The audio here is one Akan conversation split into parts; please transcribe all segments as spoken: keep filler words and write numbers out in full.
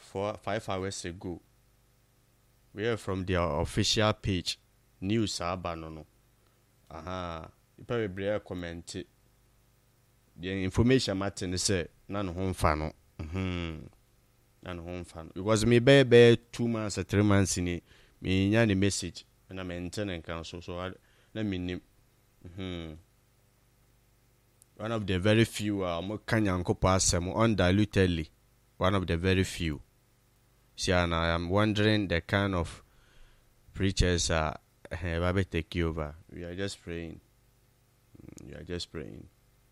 four five hours ago. We are from their official page. News abanono. Aha. You probably be comment. The information matter ne say none home fan. Mhm. None home fan. Because me be be two months or three months in it. Me nya the message and I maintain and cancel. So I, let me name. Mhm. One of the very few uh mo kanyanko pasem undilutedly. One of the very few. See, and I am wondering the kind of preachers are uh, take you over. We are just praying. We are just praying.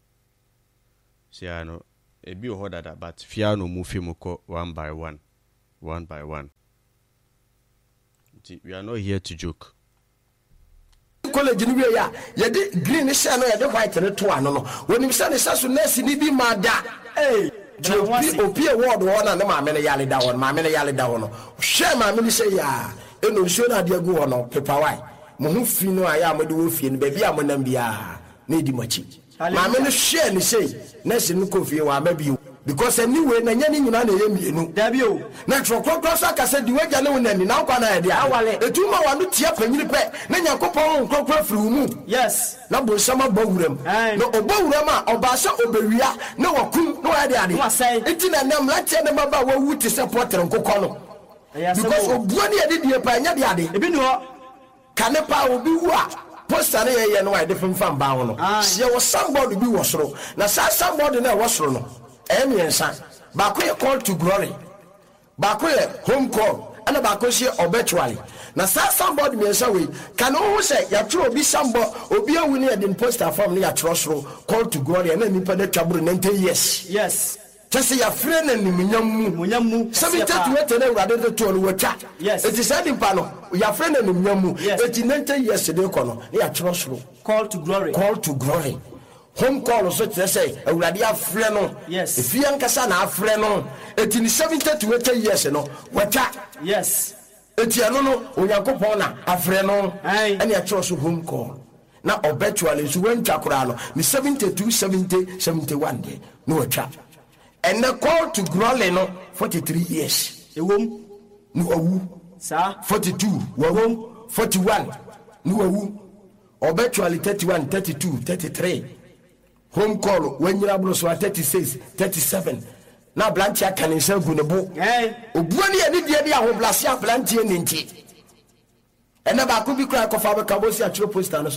See, I know a bit harder that, but fear no move him one by one, one by one. See, we are not here to joke. College in ya ya de green share no ya de white ne to ano no when him say so nurse ni bi ma da eh opi award won na ma me ne yale da won ma me ne yale da won no share ma me ni say ya e no show na de agu won no paper why mo hu fi no aya mo de wo fie no ba bia mo nam bia na di machi ma me no share ni say nurse no ko fie wa ma bi because anyway na nya ni nyuna na ye mienu da bi o na tro kokro so aka say di waja ne wonani na kwa na ya dia etuma wa no tia panyini pe na nyakopon kokro firi mu yes na bo sama bawuram no obawuram a obasa obewia na wakum na wa dia ade enti na nam la tia na baba wa wuti support nkokọ no because obuo ne ye die pa nya dia ade ebi no kane pa obi wu a poster na ye ye no wa de fam ba ho no se wo somebody bi wo soro na sa somebody na wo soro no emiensa bakoye call to glory bakoye home call and bakoye obituary na sa somebody miensa we can who say ya tro obi sambo obi awu ne de poster form ne ya trosro call to glory na nipa na twaburu ninety years yes just ya friend na nimunyam mu munyam mu seventy to na urade de to no watwa yes it is said pa no ya friend na nimunyam mu eighty ninety years de ko no ya trosro call to glory call to glory home call so to say awurade afre no yes if yan kasa na afre no eighty seventy to eighty years no wata yes etiano no onyankopon na afre no ene ya so home call na obitually so wan twakora no ni seventy-two seventy seventy-one de no wata and the call to glory no forty-three years ewom no awu sa forty-two wawom forty-one no awu obitually thirty-one thirty-two thirty-three home call when you are so thirty-six thirty-seven na blantia kan nsa gu ne bo eh obuani ani dia dia ho blase a blantia ninti ena ba ko bi kra ko fa ba ka bo si a tro poster no